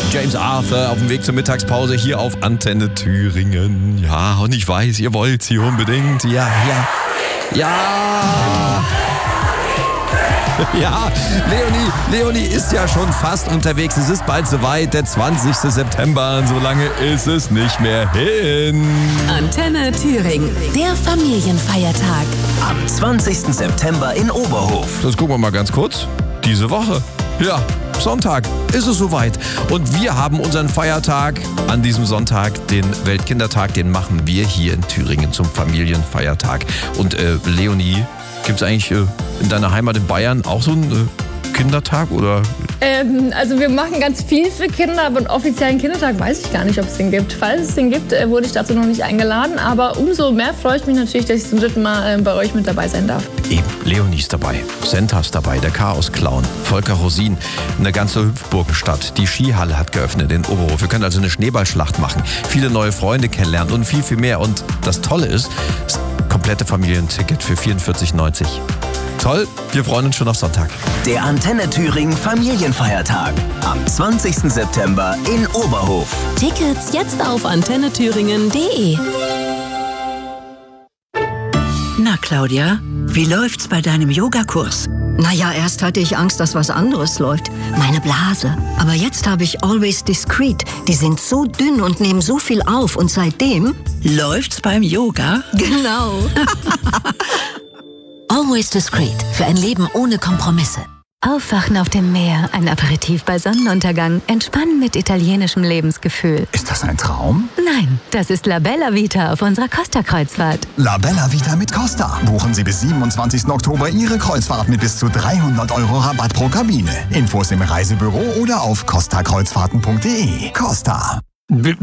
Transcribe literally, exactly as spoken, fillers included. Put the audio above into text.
James Arthur auf dem Weg zur Mittagspause hier auf Antenne Thüringen. Ja, und ich weiß, ihr wollt sie unbedingt. Ja, ja, ja. Ja, Leonie, Leonie ist ja schon fast unterwegs. Es ist bald soweit, der zwanzigsten September. Und so lange ist es nicht mehr hin. Antenne Thüringen, der Familienfeiertag. Am zwanzigsten September in Oberhof. Das gucken wir mal ganz kurz. Diese Woche. Ja, Sonntag ist es soweit. Und wir haben unseren Feiertag an diesem Sonntag, den Weltkindertag, den machen wir hier in Thüringen zum Familienfeiertag. Und äh, Leonie, gibt es eigentlich äh, in deiner Heimat in Bayern auch so einen äh, Kindertag oder? Ähm, also wir machen ganz viel für Kinder, aber einen offiziellen Kindertag weiß ich gar nicht, ob es den gibt. Falls es den gibt, äh, wurde ich dazu noch nicht eingeladen. Aber umso mehr freue ich mich natürlich, dass ich zum dritten Mal äh, bei euch mit dabei sein darf. Eben, Leonie ist dabei, Senta ist dabei, der Chaos-Clown, Volker Rosin, eine ganze Hüpfburgenstadt. Die Skihalle hat geöffnet in Oberhof. Wir können also eine Schneeballschlacht machen, viele neue Freunde kennenlernen und viel, viel mehr. Und das Tolle ist, das komplette Familienticket für vierundvierzig neunzig. Toll, wir freuen uns schon auf Sonntag. Der Antenne Thüringen Familienfeiertag am zwanzigsten September in Oberhof. Tickets jetzt auf antenne thüringen punkt de. Na, Claudia, wie läuft's bei deinem Yogakurs? Naja, erst hatte ich Angst, dass was anderes läuft. Meine Blase. Aber jetzt habe ich Always Discreet. Die sind so dünn und nehmen so viel auf. Und seitdem... Läuft's beim Yoga? Genau. Always Discreet, für ein Leben ohne Kompromisse. Aufwachen auf dem Meer, ein Aperitif bei Sonnenuntergang, entspannen mit italienischem Lebensgefühl. Ist das ein Traum? Nein, das ist La Bella Vita auf unserer Costa-Kreuzfahrt. La Bella Vita mit Costa. Buchen Sie bis siebenundzwanzigsten Oktober Ihre Kreuzfahrt mit bis zu dreihundert Euro Rabatt pro Kabine. Infos im Reisebüro oder auf costa kreuzfahrten punkt de. Costa.